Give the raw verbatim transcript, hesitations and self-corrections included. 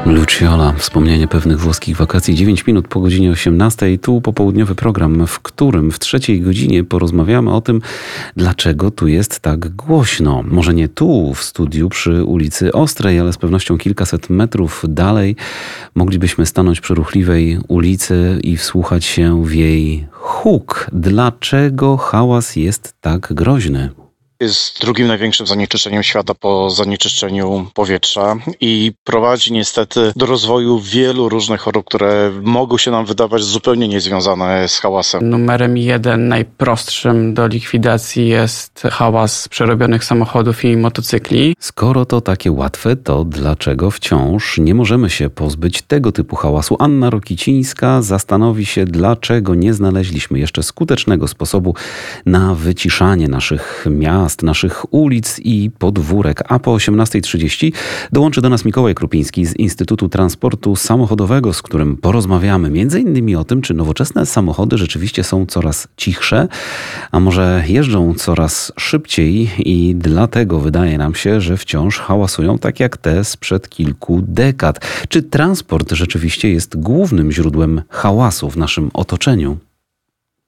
Luciola, wspomnienie pewnych włoskich wakacji. dziewięć minut po godzinie osiemnastej. Tu popołudniowy program, w którym w trzeciej godzinie porozmawiamy o tym, dlaczego tu jest tak głośno. Może nie tu, w studiu przy ulicy Ostrej, ale z pewnością kilkaset metrów dalej moglibyśmy stanąć przy ruchliwej ulicy i wsłuchać się w jej huk. Dlaczego hałas jest tak groźny? Jest drugim największym zanieczyszczeniem świata po zanieczyszczeniu powietrza i prowadzi niestety do rozwoju wielu różnych chorób, które mogą się nam wydawać zupełnie niezwiązane z hałasem. Numerem jeden, najprostszym do likwidacji jest hałas przerobionych samochodów i motocykli. Skoro to takie łatwe, to dlaczego wciąż nie możemy się pozbyć tego typu hałasu? Anna Rokicińska zastanowi się, dlaczego nie znaleźliśmy jeszcze skutecznego sposobu na wyciszanie naszych miast, naszych ulic i podwórek. A po osiemnastej trzydzieści dołączy do nas Mikołaj Krupiński z Instytutu Transportu Samochodowego, z którym porozmawiamy między innymi o tym, czy nowoczesne samochody rzeczywiście są coraz cichsze, a może jeżdżą coraz szybciej i dlatego wydaje nam się, że wciąż hałasują tak jak te sprzed kilku dekad. Czy transport rzeczywiście jest głównym źródłem hałasu w naszym otoczeniu?